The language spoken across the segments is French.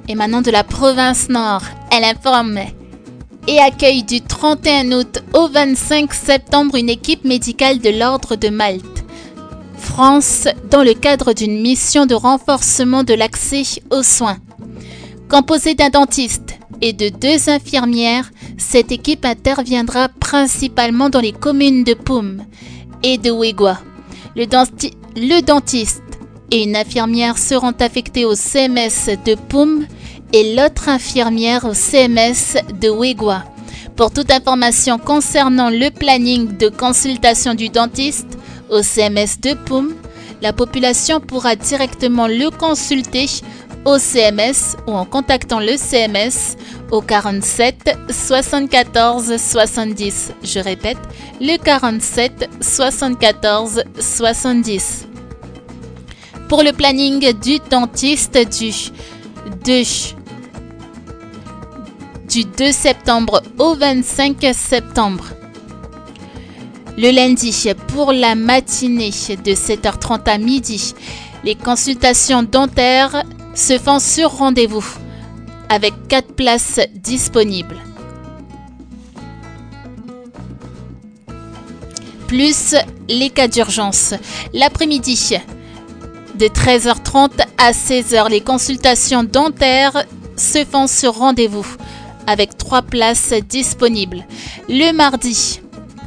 émanant de la province Nord, elle informe et accueille du 31 août au 25 septembre une équipe médicale de l'Ordre de Malte, France, dans le cadre d'une mission de renforcement de l'accès aux soins. Composée d'un dentiste et de 2 infirmières, cette équipe interviendra principalement dans les communes de Poum et de Wegwa. Le dentiste et une infirmière seront affectés au CMS de Poum et l'autre infirmière au CMS de Wegwa. Pour toute information concernant le planning de consultation du dentiste au CMS de Poum, la population pourra directement le consulter au CMS ou en contactant le CMS au 47 74 70. Je répète, le 47 74 70. Pour le planning du dentiste du 2 septembre au 25 septembre. Le lundi, pour la matinée de 7h30 à midi, les consultations dentaires se font sur rendez-vous avec 4 places disponibles. Plus les cas d'urgence. L'après-midi, de 13h30 à 16h, les consultations dentaires se font sur rendez-vous avec 3 places disponibles. Le mardi,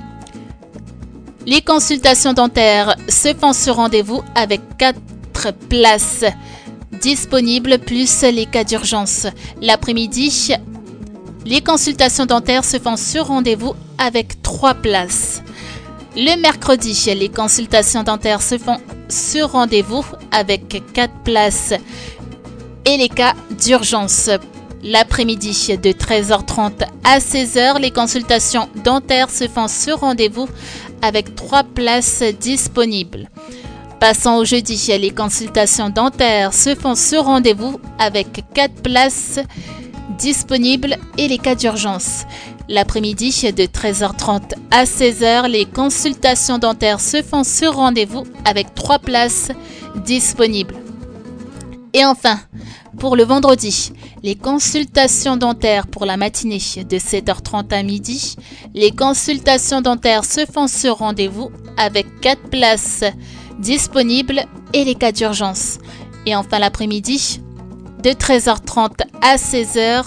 les consultations dentaires se font sur rendez-vous avec 4 places disponibles plus les cas d'urgence. L'après-midi, les consultations dentaires se font sur rendez-vous avec 3 places. Le mercredi, les consultations dentaires se font sur rendez-vous avec 4 places et les cas d'urgence. L'après-midi, de 13h30 à 16h, les consultations dentaires se font sur rendez-vous avec 3 places disponibles. Passons au jeudi, les consultations dentaires se font sur rendez-vous avec 4 places disponibles et les cas d'urgence. L'après-midi, de 13h30 à 16h, les consultations dentaires se font sur rendez-vous avec 3 places disponibles. Et enfin, pour le vendredi, les consultations dentaires pour la matinée de 7h30 à midi, les consultations dentaires se font sur rendez-vous avec 4 places disponibles et les cas d'urgence. Et enfin l'après-midi, de 13h30 à 16h,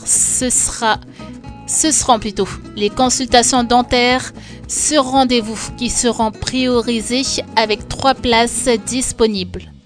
ce seront plutôt les consultations dentaires sur rendez-vous qui seront priorisées avec 3 places disponibles.